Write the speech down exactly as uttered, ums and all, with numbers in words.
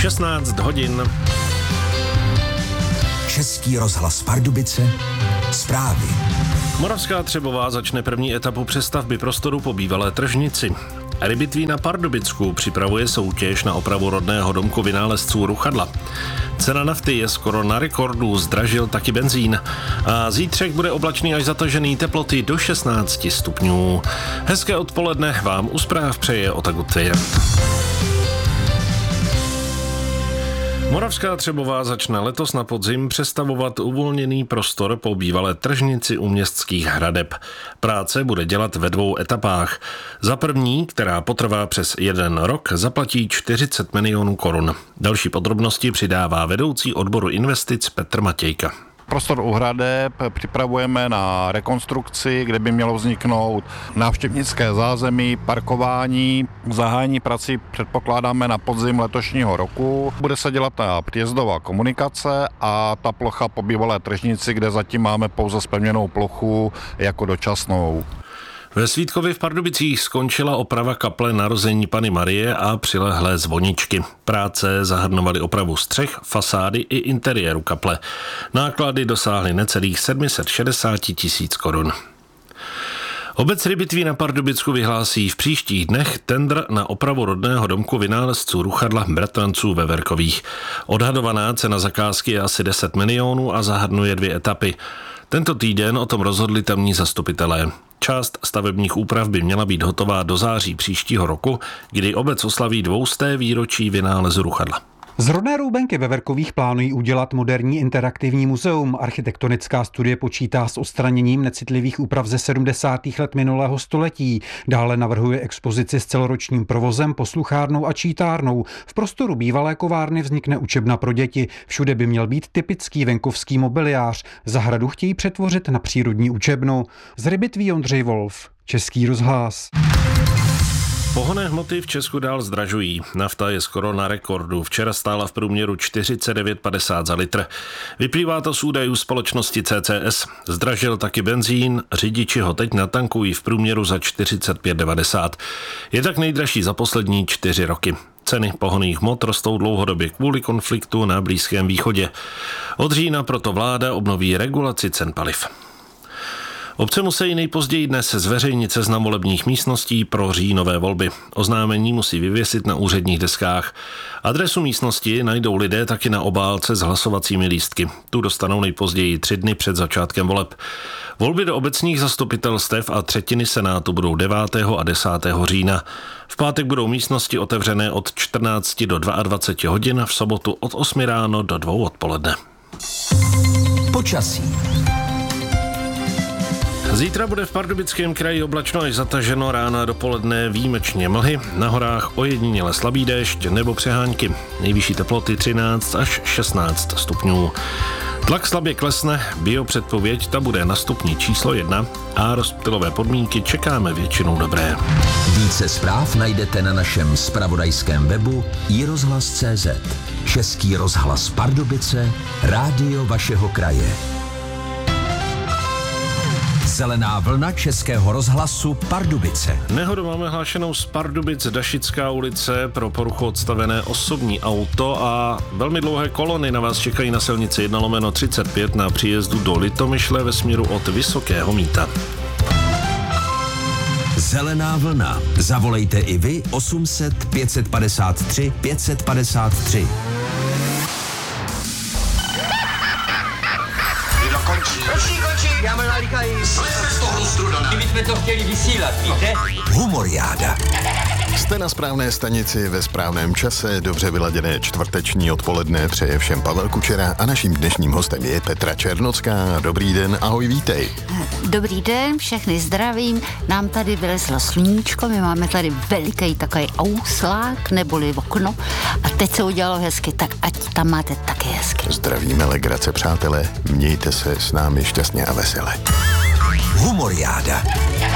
šestnáct hodin. Český rozhlas Pardubice, zprávy. Moravská Třebová začne první etapu přestavby prostoru po bývalé tržnici. Rybitví na Pardubicku připravuje soutěž na opravu rodného domku vynálezců Ruchadla. Cena nafty je skoro na rekordu, zdražil taky benzín. A zítřek bude oblačný až zatažený, teploty do šestnáct stupňů. Hezké odpoledne vám u zpráv přeje Otagut Tvěrt. Moravská Třebová začne letos na podzim přestavovat uvolněný prostor po bývalé tržnici u Městských hradeb. Práce bude dělat ve dvou etapách. Za první, která potrvá přes jeden rok, zaplatí čtyřicet milionů korun. Další podrobnosti přidává vedoucí odboru investic Petr Matějka. Prostor u hradeb připravujeme na rekonstrukci, kde by mělo vzniknout návštěvnické zázemí, parkování. Zahájení prací předpokládáme na podzim letošního roku. Bude se dělat ta příjezdová komunikace a ta plocha po bývalé tržnici, kde zatím máme pouze zpevněnou plochu jako dočasnou. Ve Svítkově v Pardubicích skončila oprava kaple Narození Panny Marie a přilehlé zvoničky. Práce zahrnovaly opravu střech, fasády i interiéru kaple. Náklady dosáhly necelých sedm set šedesát tisíc korun. Obec Rybitví na Pardubicku vyhlásí v příštích dnech tendr na opravu rodného domku vynálezců Ruchadla bratranců Veverkových. Odhadovaná cena zakázky je asi deset milionů a zahrnuje dvě etapy. Tento týden o tom rozhodli tamní zastupitelé. Část stavebních úprav by měla být hotová do září příštího roku, kdy obec oslaví dvousté výročí vynálezu Ruchadla. Z rodné Roubenky Veverkových plánují udělat moderní interaktivní muzeum. Architektonická studie počítá s odstraněním necitlivých úprav ze sedmdesátých let minulého století. Dále navrhuje expozici s celoročním provozem, posluchárnou a čítárnou. V prostoru bývalé kovárny vznikne učebna pro děti. Všude by měl být typický venkovský mobiliář. Zahradu chtějí přetvořit na přírodní učebnu. Z Rybitví Ondřej Wolf, Český rozhlas. Pohonné hmoty v Česku dál zdražují. Nafta je skoro na rekordu. Včera stála v průměru čtyřicet devět padesát za litr. Vyplývá to z údajů společnosti C C S. Zdražil taky benzín, řidiči ho teď natankují v průměru za čtyřicet pět devadesát. Je tak nejdražší za poslední čtyři roky. Ceny pohonných hmot rostou dlouhodobě kvůli konfliktu na Blízkém východě. Od října proto vláda obnoví regulaci cen paliv. Obce musí nejpozději dnes zveřejnit seznam volebních místností pro říjnové volby. Oznámení musí vyvěsit na úředních deskách. Adresu místnosti najdou lidé taky na obálce s hlasovacími lístky. Tu dostanou nejpozději tři dny před začátkem voleb. Volby do obecních zastupitelstev a třetiny senátu budou devátého a desátého října. V pátek budou místnosti otevřené od čtrnácti do dvaceti dvou hodin, v sobotu od osmi ráno do dvou odpoledne. Počasí. Zítra bude v Pardubickém kraji oblačno až zataženo, rána dopoledne výjimečně mlhy, na horách ojediněle slabý déšť nebo přehánky. Nejvyšší teploty třináct až šestnáct stupňů. Tlak slabě klesne, biopředpověď ta bude na stupni číslo jedna a rozptylové podmínky čekáme většinou dobré. Více zpráv najdete na našem zpravodajském webu i rozhlas tečka cé zet. Český rozhlas Pardubice, rádio vašeho kraje. Zelená vlna Českého rozhlasu Pardubice. Nehodu máme hlášenou z Pardubic, Dašická ulice, pro poruchu odstavené osobní auto a velmi dlouhé kolony na vás čekají na silnici jedna lomeno třicet pět na příjezdu do Litomyšle ve směru od Vysokého Mýta. Zelená vlna. Zavolejte i vy osm set pět padesát tři pět padesát tři. Končí, končí, já mám nalíkají. Slezte z toho strudana. My jsme to chtěli vysílat, víte? Humoriáda. Jste na správné stanici ve správném čase, dobře vyladěné čtvrteční odpoledne přeje všem Pavel Kučera a naším dnešním hostem je Petra Černocká. Dobrý den, ahoj, vítej. Dobrý den, všechny zdravím. Nám tady vylezlo sluníčko, my máme tady veliký takový auslák, neboli okno a teď se udělalo hezky, tak ať tam máte taky hezky. Zdravíme, legrace, přátelé, mějte se s námi šťastně a vesele. Humoriáda.